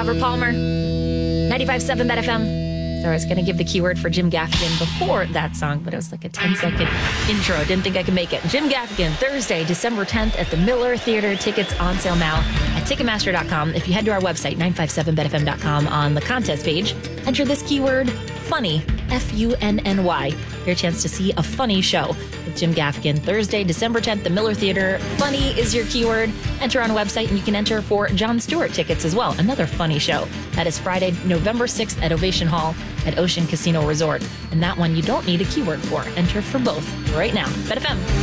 Robert Palmer, 95.7 Bet FM. So I was going to give the keyword for Jim Gaffigan before that song, but it was like a 10-second intro. Didn't think I could make it. Jim Gaffigan, Thursday, December 10th at the Miller Theater. Tickets on sale now at Ticketmaster.com. If you head to our website, 957betfm.com, on the contest page, enter this keyword, funny, Funny. Your chance to see a funny show with Jim Gaffigan, Thursday, December 10th, the Miller Theater. Funny is your keyword. Enter on the website, and you can enter for Jon Stewart tickets as well. Another funny show. That is Friday, November 6th at Ovation Hall at Ocean Casino Resort. And that one you don't need a keyword for. Enter for both right now. Bet FM.